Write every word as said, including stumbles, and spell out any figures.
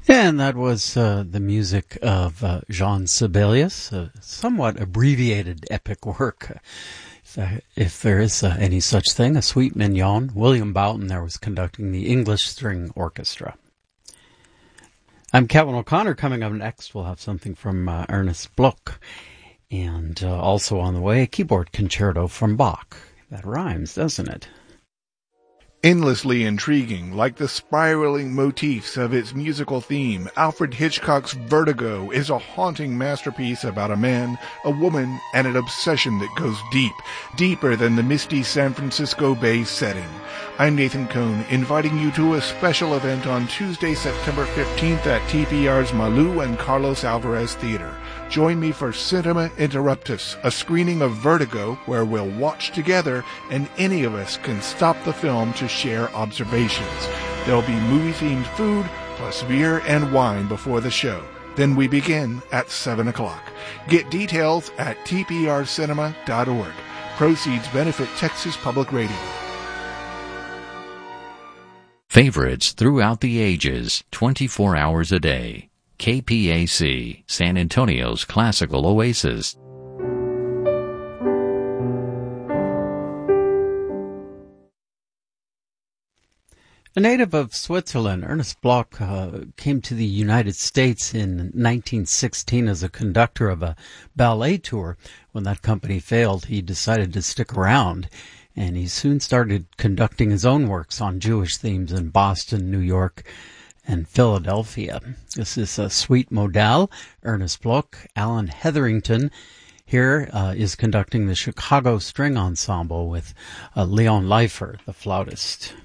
And that was uh, the music of uh, Jean Sibelius, a somewhat abbreviated epic work. If, uh, if there is uh, any such thing, a suite mignon. William Boughton there was conducting the English String Orchestra. I'm Kevin O'Connor. Coming up next, we'll have something from uh, Ernest Bloch. And uh, also on the way, a keyboard concerto from Bach. That rhymes, doesn't it? Endlessly intriguing, like the spiraling motifs of its musical theme, Alfred Hitchcock's Vertigo is a haunting masterpiece about a man, a woman, and an obsession that goes deep, deeper than the misty San Francisco Bay setting. I'm Nathan Cohn, inviting you to a special event on Tuesday, September fifteenth at T P R's Malou and Carlos Alvarez Theater. Join me for Cinema Interruptus, a screening of Vertigo where we'll watch together and any of us can stop the film to share observations. There'll be movie-themed food plus beer and wine before the show. Then we begin at seven o'clock. Get details at T P R cinema dot org. Proceeds benefit Texas Public Radio. Favorites throughout the ages, twenty-four hours a day. K P A C, San Antonio's classical oasis. A native of Switzerland, Ernest Bloch uh, came to the United States in nineteen sixteen as a conductor of a ballet tour. When that company failed, he decided to stick around, and he soon started conducting his own works on Jewish themes in Boston, New York, and Philadelphia. This is a suite modal. Ernest Bloch, Alan Hetherington here uh, is conducting the Chicago String Ensemble with uh, Leon Leifer, the flautist.